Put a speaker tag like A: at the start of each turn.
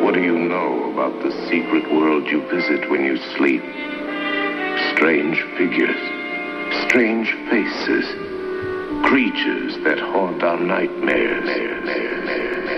A: What do you know about the secret world you visit when you sleep? Strange figures, strange faces, creatures that haunt our nightmares.